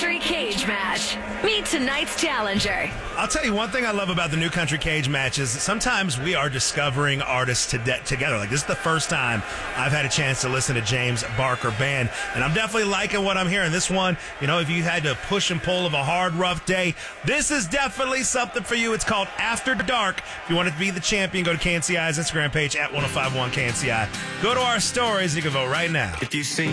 Country Cage Match. Meet tonight's challenger. I'll tell you one thing I love about the New Country Cage Match is sometimes we are discovering artists together. Like, this is the first time I've had a chance to listen to James Barker Band, and I'm definitely liking what I'm hearing. This one, you know, if you had to push and pull of a hard, rough day, this is definitely something for you. It's called After Dark. If you want to be the champion, go to KNCI's Instagram page at 1051 KNCI. Go to our stories. You can vote right now. If you see